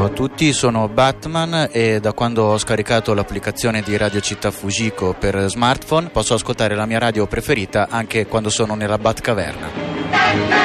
Ciao a tutti, sono Batman e da quando ho scaricato l'applicazione di Radio Città Fujiko per smartphone posso ascoltare la mia radio preferita anche quando sono nella Batcaverna.